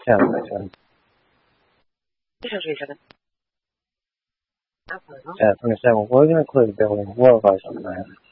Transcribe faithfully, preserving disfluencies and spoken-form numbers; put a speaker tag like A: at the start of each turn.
A: Certo, certo. Certo, mi serve un po' di quello che devo lavorare,